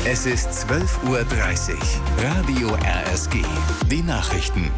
Es ist 12:30 Uhr. Radio RSG. Die Nachrichten.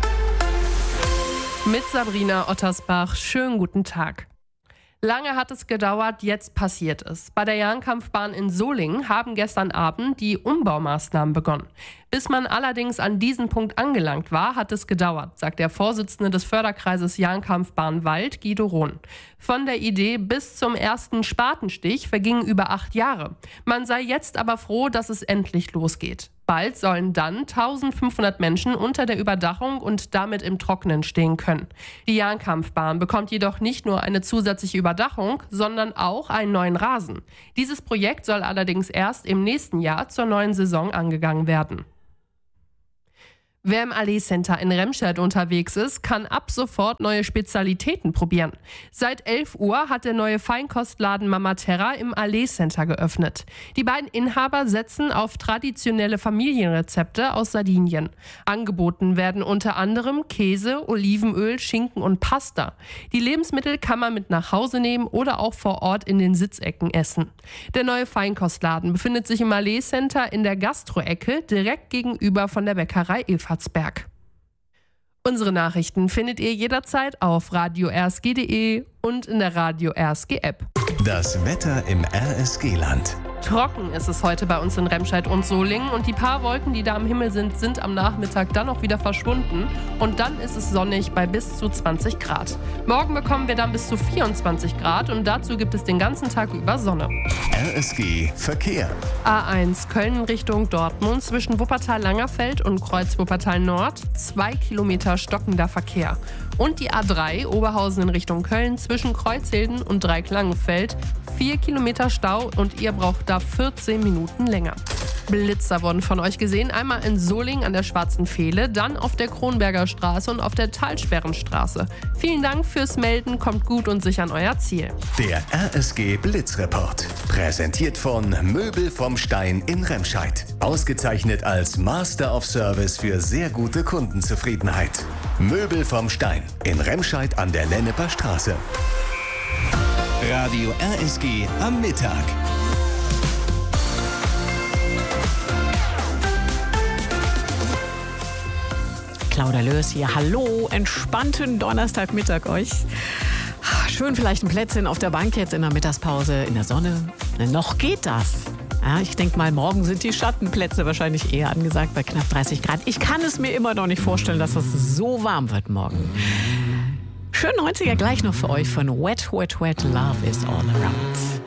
Mit Sabrina Ottersbach. Schönen guten Tag. Lange hat es gedauert, jetzt passiert es. Bei der Jahrenkampfbahn in Solingen haben gestern Abend die Umbaumaßnahmen begonnen. Bis man allerdings an diesen Punkt angelangt war, hat es gedauert, sagt der Vorsitzende des Förderkreises Jahrenkampfbahn Wald, Guido Rohn. Von der Idee bis zum ersten Spatenstich vergingen über 8 Jahre. Man sei jetzt aber froh, dass es endlich losgeht. Bald sollen dann 1500 Menschen unter der Überdachung und damit im Trockenen stehen können. Die Jahrenkampfbahn bekommt jedoch nicht nur eine zusätzliche Überdachung, sondern auch einen neuen Rasen. Dieses Projekt soll allerdings erst im nächsten Jahr zur neuen Saison angegangen werden. Wer im Allee Center in Remscheid unterwegs ist, kann ab sofort neue Spezialitäten probieren. Seit 11 Uhr hat der neue Feinkostladen Mama Terra im Allee Center geöffnet. Die beiden Inhaber setzen auf traditionelle Familienrezepte aus Sardinien. Angeboten werden unter anderem Käse, Olivenöl, Schinken und Pasta. Die Lebensmittel kann man mit nach Hause nehmen oder auch vor Ort in den Sitzecken essen. Der neue Feinkostladen befindet sich im Allee Center in der Gastro-Ecke direkt gegenüber von der Bäckerei Evatsberg. Unsere Nachrichten findet ihr jederzeit auf radio-rsg.de und in der Radio RSG App. Das Wetter im RSG-Land. Trocken ist es heute bei uns in Remscheid und Solingen und die paar Wolken, die da am Himmel sind am Nachmittag dann auch wieder verschwunden und dann ist es sonnig bei bis zu 20 Grad. Morgen bekommen wir dann bis zu 24 Grad und dazu gibt es den ganzen Tag über Sonne. RSG Verkehr. A1 Köln in Richtung Dortmund zwischen Wuppertal-Langerfeld und Kreuz Wuppertal-Nord 2 Kilometer stockender Verkehr. Und die A3 Oberhausen in Richtung Köln zwischen Kreuzhilden und Dreiecklangenfeld 4 Kilometer Stau und ihr braucht da 14 Minuten länger. Blitzer wurden von euch gesehen, einmal in Solingen an der Schwarzen Pfähle, dann auf der Kronberger Straße und auf der Talsperrenstraße. Vielen Dank fürs Melden, kommt gut und sicher an euer Ziel. Der RSG Blitzreport. Präsentiert von Möbel vom Stein in Remscheid. Ausgezeichnet als Master of Service für sehr gute Kundenzufriedenheit. Möbel vom Stein in Remscheid an der Lenneper Straße. Radio RSG am Mittag. Claudia Löß hier. Hallo, entspannten Donnerstagmittag euch. Schön vielleicht ein Plätzchen auf der Bank jetzt in der Mittagspause in der Sonne. Noch geht das. Ja, ich denke mal, morgen sind die Schattenplätze wahrscheinlich eher angesagt bei knapp 30 Grad. Ich kann es mir immer noch nicht vorstellen, dass es so warm wird morgen. Schönen 90er gleich noch für euch von Wet, Wet, Wet, Love is all around.